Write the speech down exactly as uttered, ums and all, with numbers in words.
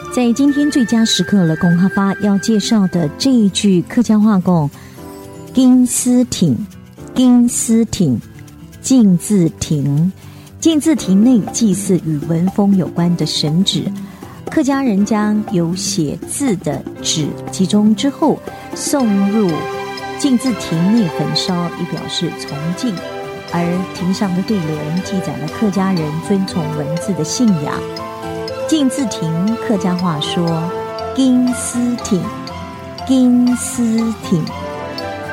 在今天最佳时刻了，公哈发要介绍的这一句客家话讲金丝亭，金丝亭，镜字亭。镜字亭内祭祀与文风有关的神纸，客家人将有写字的纸集中之后送入镜字亭内焚烧，以表示崇敬。而亭上的对联记载了客家人遵从文字的信仰。镜字亭客家话说金丝亭，金丝亭